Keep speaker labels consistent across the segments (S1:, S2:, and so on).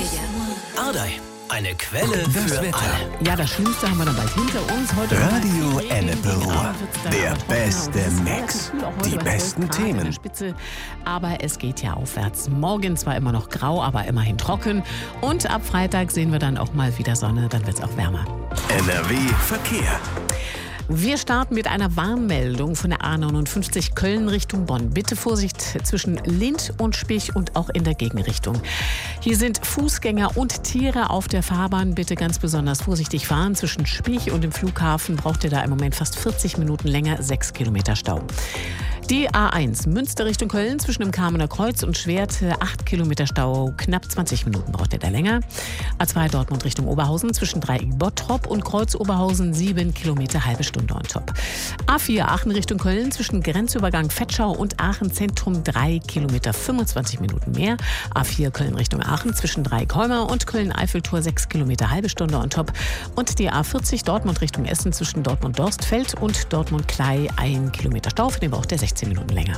S1: Ardei, eine Quelle für alle.
S2: Ja, das Schlimmste haben wir dann bald hinter uns. Heute
S3: Radio Ennepe Ruhr. Der beste Mix. Die besten Themen.
S2: Spitze, aber es geht ja aufwärts. Morgen zwar immer noch grau, aber immerhin trocken. Und ab Freitag sehen wir dann auch mal wieder Sonne, dann wird es auch wärmer.
S3: NRW Verkehr.
S2: Wir starten mit einer Warnmeldung von der A59 Köln Richtung Bonn. Bitte Vorsicht zwischen Lindt und Spich und auch in der Gegenrichtung. Hier sind Fußgänger und Tiere auf der Fahrbahn. Bitte ganz besonders vorsichtig fahren. Zwischen Spich und dem Flughafen braucht ihr da im Moment fast 40 Minuten länger, 6 Kilometer Stau. Die A1 Münster Richtung Köln zwischen dem Kamener Kreuz und Schwert 8 Kilometer Stau, knapp 20 Minuten braucht ihr da länger. A2 Dortmund Richtung Oberhausen zwischen Dreieck Bottrop und Kreuz Oberhausen 7 Kilometer, halbe Stunde on top. A4 Aachen Richtung Köln zwischen Grenzübergang Vetschau und Aachen Zentrum 3 Kilometer, 25 Minuten mehr. A4 Köln Richtung Aachen zwischen Dreieck Holmer und Köln-Eiffeltor 6 Kilometer, halbe Stunde on top. Und die A40 Dortmund Richtung Essen zwischen Dortmund-Dorstfeld und Dortmund-Klei 1 Kilometer Stau, für den braucht der 16 Minuten länger.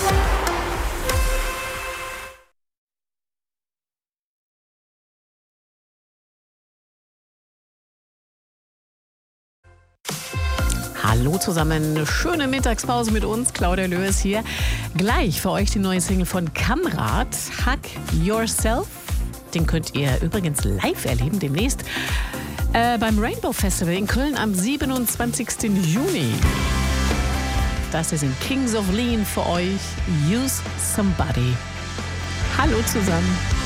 S2: Hallo zusammen, schöne Mittagspause mit uns, Claudia Löhes hier. Gleich für euch die neue Single von Kamrat, Hug Yourself. Den könnt ihr übrigens live erleben demnächst beim Rainbow Festival in Köln am 27. Juni. Das ist in Kings of Lean für euch, Use Somebody. Hallo zusammen.